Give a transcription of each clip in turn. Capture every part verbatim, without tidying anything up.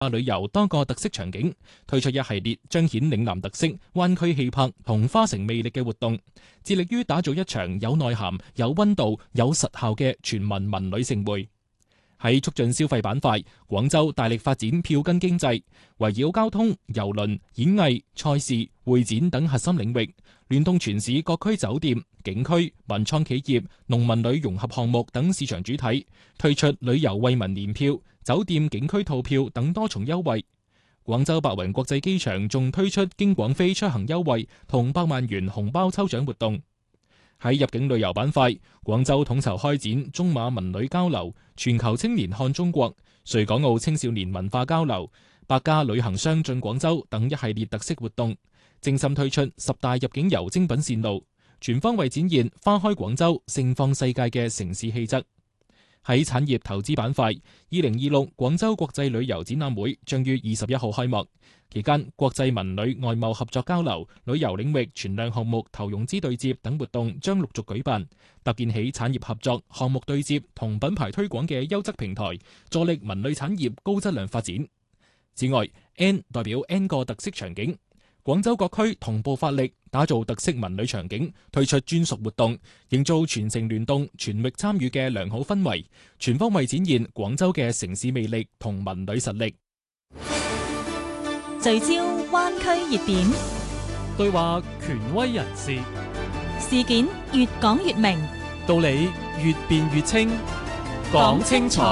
旅遊多個特色場景，推出一系列彰顯嶺南特色、灣區氣魄同花城魅力嘅活動，致力於打造一場有內涵、有溫度、有實效嘅全民文旅盛會。喺促進消費板塊，廣州大力發展票根經濟，圍繞交通、郵輪、演藝、賽事、會展等核心領域，聯動全市各區酒店、景區、文創企業、農民旅融合項目等市場主體，推出旅遊惠民年票、酒店景區套票等多重優惠。廣州白雲國際機場仲推出經廣飛出行優惠同百萬元紅包抽獎活動。喺入境旅遊板塊，廣州統籌開展中馬文旅交流、全球青年看中國、穗港澳青少年文化交流、百家旅行商進廣州等一系列特色活動，精心推出十大入境遊精品線路，全方位展現花開廣州、盛放世界嘅城市氣質。喺產業投資板塊，二零二六廣州國際旅遊展覽會將於二十一號開幕。期間，國際文旅外貿合作交流、旅遊領域存量項目投融資對接等活動將陸續舉辦，搭建起產業合作、項目對接同品牌推廣嘅優質平台，助力文旅產業高質量發展。此外 ，N 代表 N 個特色場景。廣州各區同步發力，打造特色文旅場景，推出專屬活動，營造全城聯動、全域參與嘅良好氛圍，全方位展現廣州嘅城市魅力同文旅實力。 聚焦灣區熱點， 對話權威人士， 事件越講越明， 道理越辯越清， 講清楚。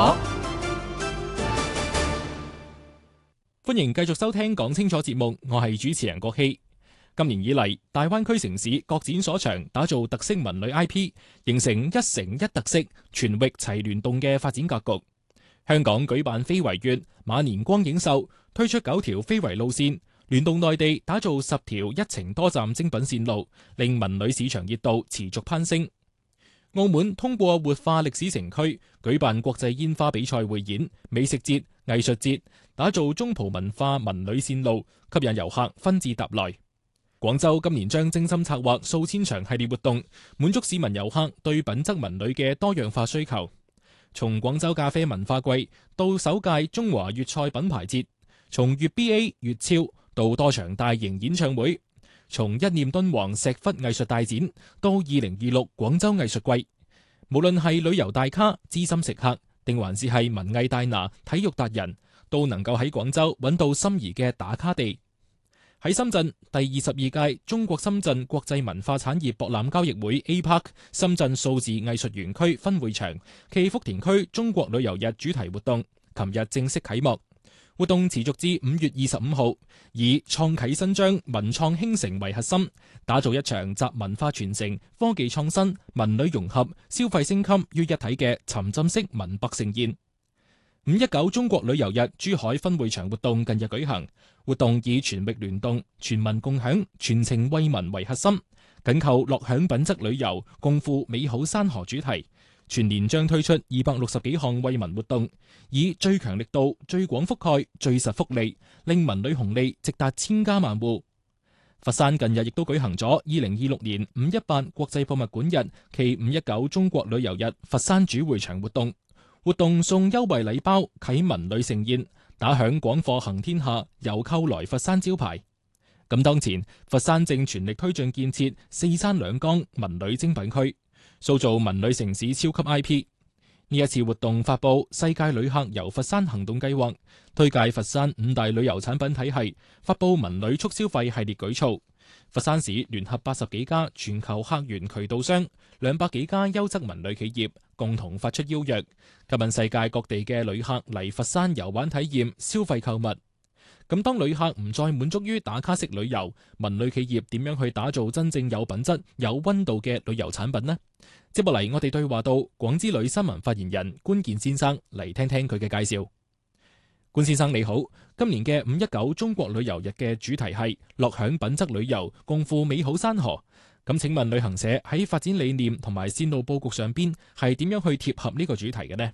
歡迎繼續收聽講清楚節目，我係主持人郭希。今年以嚟，大灣區城市各展所長，打造特色文旅 I P， 形成一城一特色、全域齊聯動嘅發展格局。香港舉辦非遺月、馬年光影秀，推出九條非遺路線，聯動內地打造十條一程多站精品線路，令文旅市場熱度持續攀升。澳門通過活化歷史城區，舉辦國際煙花比賽匯演、美食節、藝術節，打造中葡文化文旅線路，吸引遊客紛至沓來。廣州今年將精心策劃數千場系列活動，滿足市民遊客對品質文旅嘅多樣化需求。從廣州咖啡文化季到首屆中華粵菜品牌節，從粵 B A 粵超到多場大型演唱會，從一念敦煌石窟藝術大展到二零二六廣州藝術季，無論係旅遊大咖、資深食客，定還是係文藝大拿、體育達人，都能夠喺廣州揾到心儀嘅打卡地。喺深圳，第二十二屆中國深圳國際文化產業博覽交易會 A Park 深圳數字藝術園區分會場暨福田區中國旅遊日主題活動，琴日正式啟幕。活動持續至五月二十五號，以創啟新章、文創興城為核心，打造一場集文化傳承、科技創新、文旅融合、消費升級於一體嘅沉浸式文博盛宴。五一九中國旅遊日珠海分會場活動近日舉行，活動以全域聯動、全民共享、全程惠民為核心，緊扣樂享品質旅遊、共赴美好山河主題。全年將推出二百六十幾項惠民活動，以最強力度、最廣覆蓋、最實福利，令文旅紅利直達千家萬戶。佛山近日亦都舉行咗二零二六年五一八國際博物館日暨五一九中國旅遊日佛山主會場活動。活動送優惠禮包，啟文旅盛宴，打響廣貨行天下、遊購來佛山招牌。咁當前，佛山正全力推進建設四山兩江文旅精品區，塑造文旅城市超級 I P。呢一次活動發佈世界旅客遊佛山行動計劃，推介佛山五大旅遊產品體系，發佈文旅促消費系列舉措。佛山市聯合八十幾家全球客源渠道商、兩百幾家優質文旅企業，共同發出邀約，吸引世界各地嘅旅客嚟佛山遊玩體驗、消費購物。咁當旅客唔再滿足於打卡式旅遊，文旅企業點樣去打造真正有品質、有溫度嘅旅遊產品呢？接落嚟，我哋對話到廣之旅新聞發言人官健先生，嚟聽聽佢嘅介紹。官先生你好，今年嘅五一九中國旅遊日嘅主題係樂享品質旅遊，共赴美好山河。咁請問旅行社喺發展理念同埋線路佈局上邊係點樣去貼合呢個主題嘅呢？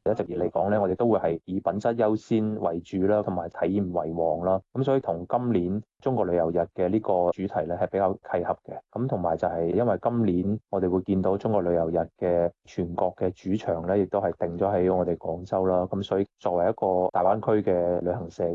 一直以嚟講咧，我哋都會係以品質優先為主啦，同埋體驗為王啦。咁所以同今年中國旅遊日嘅呢個主題咧係比較契合嘅。咁同埋就係因為今年我哋會見到中國旅遊日嘅全國嘅主場咧，亦都係定咗喺我哋廣州啦。咁所以作為一個大灣區嘅旅行社，